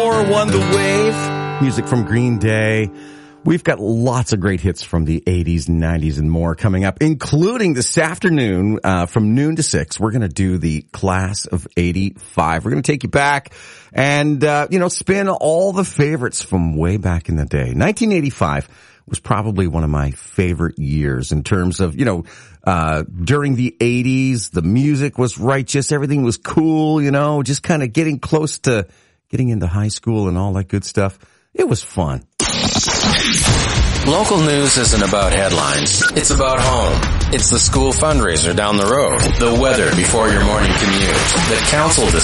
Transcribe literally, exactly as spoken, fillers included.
More Won the Wave. Music from Green Day. We've got lots of great hits from the eighties, nineties, and more coming up, including this afternoon uh, from noon to six. We're going to do the class of eighty-five. We're going to take you back and, uh, you know, spin all the favorites from way back in the day. nineteen eighty-five was probably one of my favorite years in terms of, you know, uh, during the eighties, the music was righteous. Everything was cool, you know, just kind of getting close to getting into high school and all that good stuff. It was fun. Local news isn't about headlines. It's about home. It's the school fundraiser down the road, the weather before your morning commute, the council